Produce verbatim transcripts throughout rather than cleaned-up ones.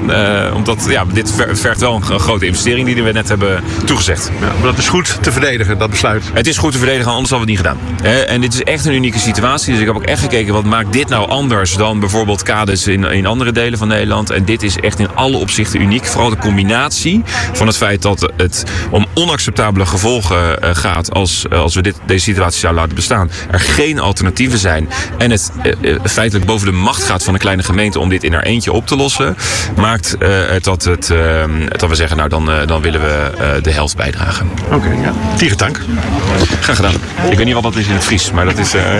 Uh, omdat ja, dit vergt wel een, een grote investering die we net hebben toegezegd. Ja, maar dat is goed te verdedigen, dat besluit. Het is goed te verdedigen, anders hadden we het niet gedaan. He, en dit is echt een unieke situatie. Dus ik heb ook echt gekeken, wat maakt dit nou anders dan bijvoorbeeld kades in, in andere delen van Nederland. En dit is echt in alle opzichten uniek. Vooral de combinatie van het feit dat het om onacceptabele gevolgen uh, gaat als, uh, als we dit, deze situatie zouden laten bestaan. Er geen alternatieven zijn. En het uh, feitelijk boven de macht gaat van een kleine gemeente om dit in haar eentje op te lossen. Maakt uh, het dat, het, uh, dat we zeggen, nou dan, uh, dan willen we uh, de helft bijdragen. Oké, okay, ja. Tierentank. Graag gedaan. Ik weet niet wat dat is in het Fries, maar dat is... Uh...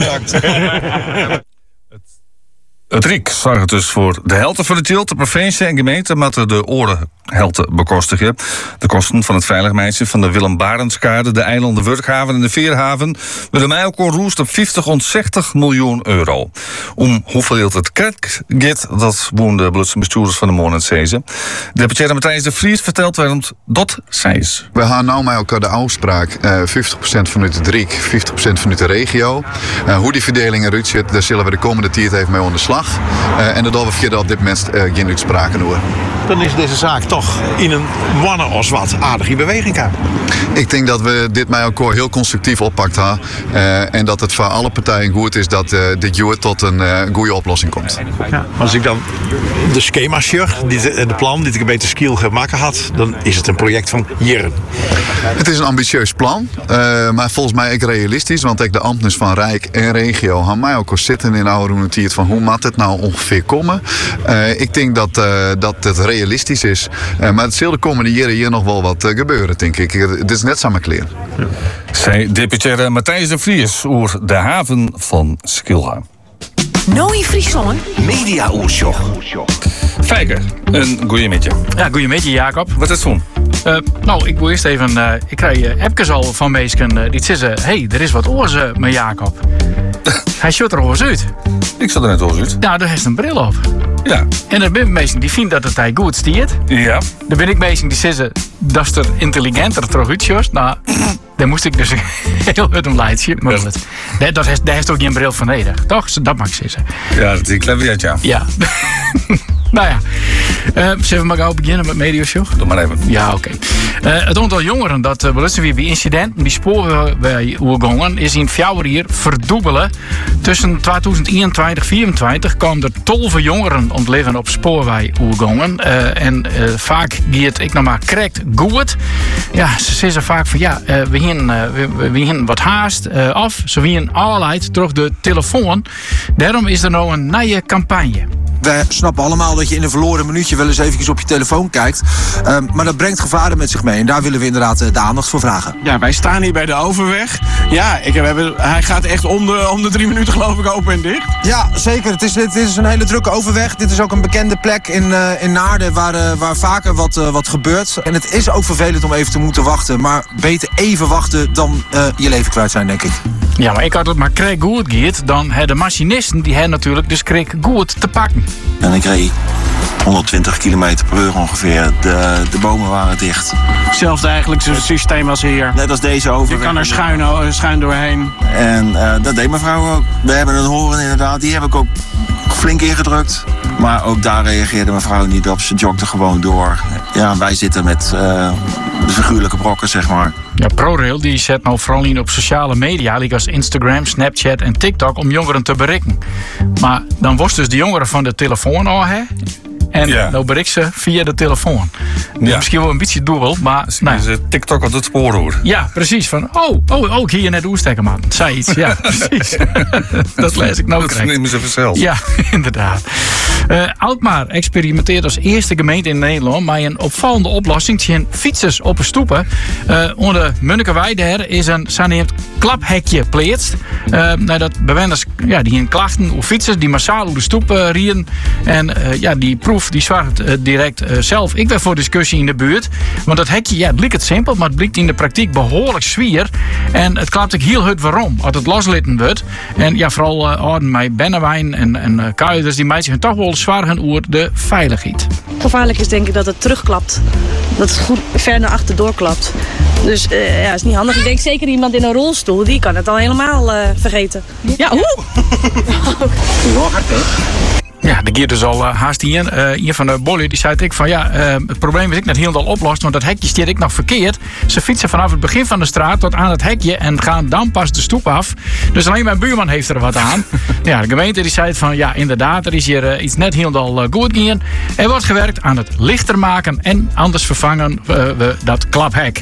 Het Rijk zorgt dus voor de helft van de tilt. De provincie en gemeente moeten de orenhelte bekostigen. De kosten van het veiligmeisje van de Willem Barendskade, de eilanden Wurkhaven en de Veerhaven willen mij ook al roest op vijftig tot zestig miljoen euro. Om hoeveel het krijgt, dat woon de Blutse bestuurders van de Moon en Zezen. Deputaire Matthijs de Vries vertelt waarom dat zij is. We gaan nou met elkaar de afspraak uh, vijftig procent vanuit het Rijk, vijftig procent vanuit de regio. Uh, hoe die verdeling eruit zit, daar zullen we de komende tijd even mee aan de slag. Uh, en dat we verder op dit moment uh, geen uitspraken hoor. Dan is deze zaak toch in een wanne als wat aardig in beweging gaan. Ik denk dat we dit met elkaar heel constructief oppakt hebben. Uh, en dat het voor alle partijen goed is dat uh, dit jaar tot een uh, goede oplossing komt. Ja, als ik dan de schema's zie, de, de plan die de gemeente Skiel gemaakt had, dan is het een project van jaren. Het is een ambitieus plan, uh, maar volgens mij ook realistisch. Want ik de ambtenaren van Rijk en regio gaan mij ook al zitten in oude routier van hoe moet het nou ongeveer komen. Uh, ik denk dat, uh, dat het realistisch is. Uh, maar het zal de komende jaren hier nog wel wat uh, gebeuren, denk ik. Het is net samen kleren. Ja. Zij deputaire Matthijs de Vries over de haven van Skilha. Nou in Friesland. Media Oorschog. Fijker, een goeie midje. Ja, goeie midje, Jacob. Wat is het voor? Uh, nou, ik wil eerst even... Uh, ik krijg uh, appjes al van mensen uh, die zeggen... Hé, hey, er is wat oors uh, met Jacob. Hij shot er oors uit. Ik zat er net oors uit. Nou, daar heeft een bril op. Ja. En er zijn mensen die vinden dat het hij goed stiert. Ja. Er ben ik mensen die zeggen dat is er intelligenter terug uitjoost. Nou, daar moest ik dus heel uit hem leiden. Maar goed, daar, daar, heeft, daar heeft ook geen bril van nodig. Toch? Dat mag ik zeggen. Ja, dat is een clever, ja. Ja. Nou ja, uh, zullen we maar gauw beginnen met Medioshow? Doe maar even. Ja, oké. Okay. Uh, het aantal jongeren dat uh, belusten weer bij incidenten, die sporen bij oergongen, is in vier jaar verdubbelen. Tussen tweeduizend eenentwintig en vierentwintig kwamen er twaalf jongeren ontleven op spoorwij oergongen. Uh, en uh, vaak gaat ik nog maar correct goed. Ja, ze zeggen vaak van ja, uh, we gaan uh, we, we gaan wat haast uh, af. Ze gaan allerlei terug de telefoon. Daarom is er nou een nieuwe campagne. Wij snappen allemaal dat je in een verloren minuutje wel eens eventjes op je telefoon kijkt. Um, maar dat brengt gevaren met zich mee. En daar willen we inderdaad uh, de aandacht voor vragen. Ja, wij staan hier bij de Overweg. Ja, ik heb, hij gaat echt om de, om de drie minuten geloof ik open en dicht. Ja, zeker. Het is, het is een hele drukke overweg. Dit is ook een bekende plek in, uh, in Naarden waar, uh, waar vaker wat, uh, wat gebeurt. En het is ook vervelend om even te moeten wachten. Maar beter even wachten dan uh, je leven kwijt zijn, denk ik. Ja, maar ik had het maar kreeg goed gaat, dan hebben de machinisten die hebben natuurlijk dus kreeg goed te pakken. En ik reed honderdtwintig kilometer per uur ongeveer. De, de bomen waren dicht. Hetzelfde eigenlijk systeem als hier. Net als deze overweg. Je kan er schuin, schuin doorheen. En uh, dat deed mevrouw ook. We hebben een horen inderdaad, die heb ik ook flink ingedrukt. Maar ook daar reageerde mevrouw niet op. Ze jogde gewoon door. Ja, wij zitten met uh, de figuurlijke brokken, zeg maar. Ja, ProRail die zet nou vooral in op sociale media, als Instagram, Snapchat en TikTok, om jongeren te bereiken. Maar dan was dus de jongeren van de telefoon al, hè? En ja. Nou bereik ze via de telefoon. Ja. Misschien wel een beetje dubbel, maar... Dus nou. Is TikTok op het spoor hoor. Ja, precies. Van, oh, oh, oh, hier net oerstekken, man. Zei iets, ja, precies. Dat lees ik nou Dat krijg. nemen ze vanzelf. Ja, inderdaad. Uh, Alkmaar experimenteert als eerste gemeente in Nederland met een opvallende oplossing. Tjen fietsers op een stoepen. Uh, onder Munnekeweide is een zogenaamd klaphekje geplaatst. Uh, nou, dat bewoners ja, die in klachten over fietsers die massaal over de stoep uh, rieden. En uh, ja, die proef die zwaart uh, direct uh, zelf. Ik ben voor discussie in de buurt. Want dat hekje, ja, het lijkt het simpel, maar het blijkt in de praktijk behoorlijk zwier. En het klapt ik heel hard waarom. Als het loslitten wordt. En ja, vooral uh, orden met bennewijn en, en uh, kuiders, die meiden toch wel zwaar gaan over de veiligheid. Gevaarlijk is denk ik dat het terugklapt. Dat het goed ver naar achter doorklapt. Dus uh, ja, is niet handig. Ik denk zeker iemand in een rolstoel, die kan het al helemaal uh, vergeten. Ja, oeh! Heel hard, hè? Ja, de keer dus al uh, haast hier. Uh, hier van de Bolly, die zei ik van ja, uh, het probleem is ik net helemaal oplost, want dat hekje stier ik nog verkeerd. Ze fietsen vanaf het begin van de straat tot aan het hekje en gaan dan pas de stoep af. Dus alleen mijn buurman heeft er wat aan. Ja, de gemeente die zei van ja, inderdaad, er is hier uh, iets net helemaal uh, goed gegaan. Er wordt gewerkt aan het lichter maken en anders vervangen uh, we dat klaphek.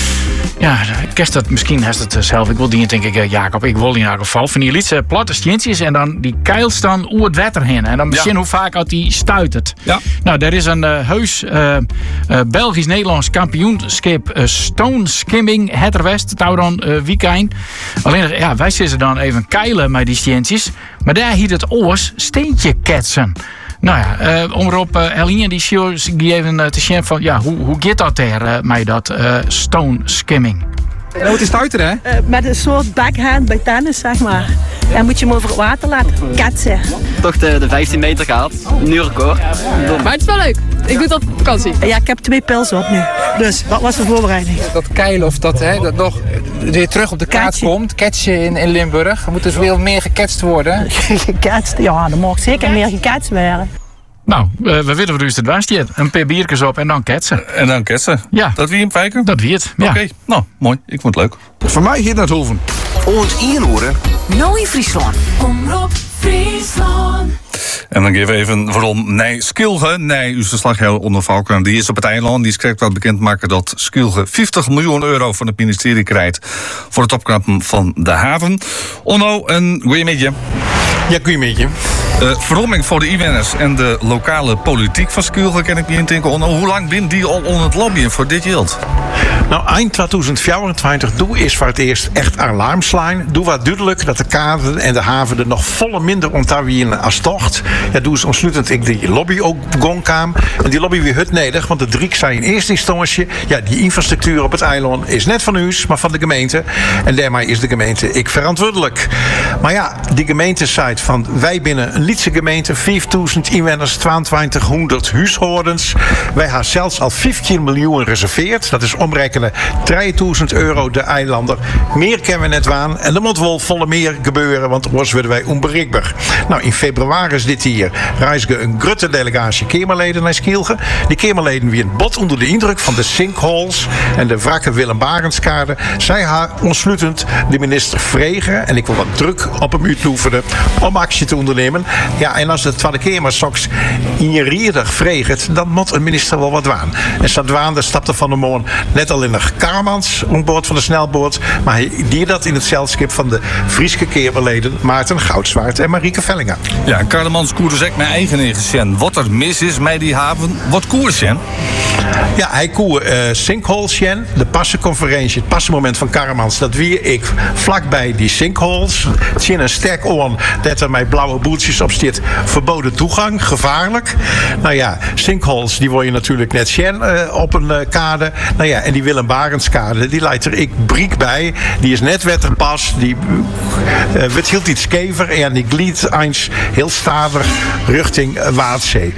Ja, kerst dat misschien heeft het zelf. Ik wil die denk ik, uh, Jacob, ik wil in ieder geval van die lietse platte stintjes en dan die keils dan oer het water heen. En dan misschien ja. hoe vaak uit die stuitert. Ja. Nou, er is een uh, heus uh, uh, Belgisch-Nederlands kampioenschap uh, stone skimming het er west, het dan uh, weekend. Alleen, ja, wij zitten dan even keilen met die stintjes, maar daar hiet het oors steentje ketsen. Nou ja, uh, omroep uh, Eline die die even uh, te zien van ja, hoe, hoe gaat dat er uh, met dat uh, stone skimming? Nou, het is stuiter, hè? Uh, met een soort backhand bij tennis, zeg maar. Dan moet je hem over het water laten ketsen. Toch de, de vijftien meter gehaald. Nu record. Maar het is wel leuk. Ik doe het op vakantie. Ja, ik heb twee pils op nu. Dus, wat was de voorbereiding? Dat keilen of dat, hè, dat nog weer terug op de kaart Ketje. komt. Ketsen in, in Limburg. Er moet dus veel meer geketst worden. Geketst? Ja, er mag zeker meer geketst worden. Nou, uh, we weten wat u het was. Een paar biertjes op en dan ketsen. En dan ketsen? Ja. Dat wie hem kijken? Dat wie het, ja. Oké, okay. Nou, mooi. Ik vond het leuk. Voor mij hier naar het Hoeven. Ons inhoren. Nooit Friesland. Omroep Friesland. En dan geven we even waarom nee, Skilge, nee, uw verslaggever onder Valken, die is op het eiland. Die is wel bekend maken dat Skilge vijftig miljoen euro van het ministerie krijgt voor het opknappen van de haven. Onno, een goeiemiddag. Ja, goeiemiddag. Uh, verromming voor de inwoners en de lokale politiek van Skilge kan ik niet denken. Onno, hoe lang ben die al onder het lobbyen voor dit geld? Nou, eind tweeduizend vierentwintig doe is voor het eerst echt alarm slaan. Doe wat duidelijk dat de kade en de haven er nog volle minder ontwieren als tocht. Ja, doe is ontsluitend ik die lobby ook gong kwam. En die lobby weer hut nedig, want de Driek zei in eerste instantie, ja, die infrastructuur op het eiland is net van u, maar van de gemeente. En daarmee is de gemeente ik verantwoordelijk. Maar ja, die gemeente zei van wij binnen een Lietse gemeente, vijfduizend inwoners, tweeëntwintighonderd huishoudens. Wij hebben zelfs al vijftien miljoen reserveerd. Dat is omrekenen drieduizend euro de eilander. Meer kennen we net waan. En er moet wel volle meer gebeuren, want anders worden wij onbereikbaar. Nou, in februari is dit hier reisde een grote delegatie Kamerleden naar Skilge. Die Kamerleden weer een bot onder de indruk van de sinkholes en de wrakke Willem Barendskade. Zij haar ontsluitend de minister vregen, en ik wil wat druk op hem uitoefenen, om actie te ondernemen. Ja, en als de Tweede Kamer straks injurierig vreegt, dan moet een minister wel wat waan. En Stadwaande stapte van de morgen net al in de Karmans om boord van de snelboot, maar hij deed dat in het zeilschip van de Frieske Kamerleden Maarten Goudzwaard en Marieke Vellinga. Ja, Karmans koers ik mijn eigen ingezien. Wat er mis is met die haven, wat koers je? Ja, hij koer uh, sinkholes, Jen. De passenconferentie, het passenmoment van Karmans, dat wie ik vlakbij die sinkholes. Het zie een sterk oor dat er met blauwe boeltjes op staat. Verboden toegang, gevaarlijk. Nou ja, sinkholes, die word je natuurlijk net Jen uh, op een uh, kade. Nou ja, en die Willem Barendskade, die leidt er ik briek bij. Die is net wetterpas. Die uh, uh, hield iets skever en die glied eens heel stadig richting uh, Waadzee.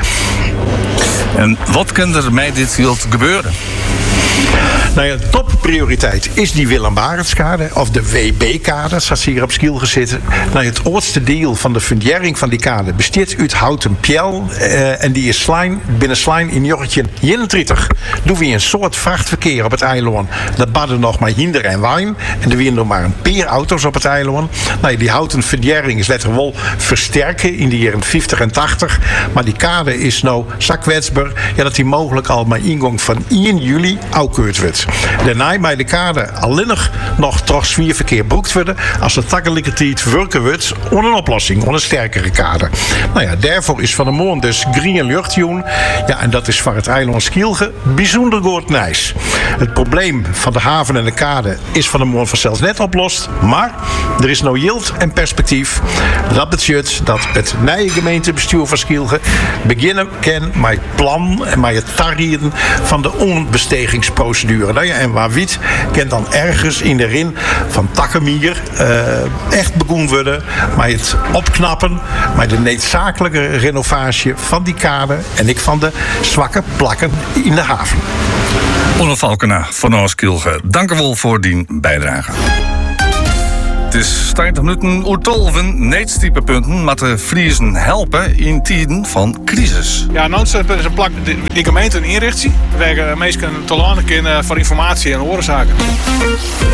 En wat kan er met dit geld gebeuren? Nou ja, topprioriteit is die Willem Barendskade, of de W B-kade, zoals hier op Skilge zitten. Nou, het oudste deel van de fundering van die kade bestaat uit houten pjel. Uh, en die is slijn, binnen slijn in Jorretje eenendertig. Doen we een soort vrachtverkeer op het eiland. Dat badden nog maar hinder en wijn. En er waren nog maar een paar auto's op het eiland. Nou, die houten fundering is letterlijk wel versterken in de jaren vijftig en tachtig. Maar die kade is nou zo kwetsbaar, ja, dat die mogelijk al maar ingang van één juli aukeurd wordt. Daarna bij de kade alleen nog, nog toch zwierverkeer boekt worden als de takkelijke tijd werken wordt om een oplossing, om een sterkere kade. Nou ja, daarvoor is van de morgen dus green luchtjoen. Ja, en dat is voor het eiland Skilge bijzonder goed nice. Het probleem van de haven en de kade is van de morgen vanzelfs net oplost, maar er is nou yield en perspectief. Dat betekent dat het nieuwe gemeentebestuur van Skilge beginnen kan met het plan en met het tarien van de onbestegingsprocedure. Nou ja, en waar Wiet kan dan ergens in de rin van Takkemier uh, echt begonnen worden met het opknappen, met de noodzakelijke renovatie van die kade en ik van de zwakke plakken in de haven. Onno Valkena van Skilge, dank u wel voor die bijdrage. Het is twintig minuten oer tolven needstiepenpunten met de Friesen helpen in tijden van crisis. Ja, nou is een plak die gemeente een inrichting waar mensen te landen kunnen voor informatie en oorzaken.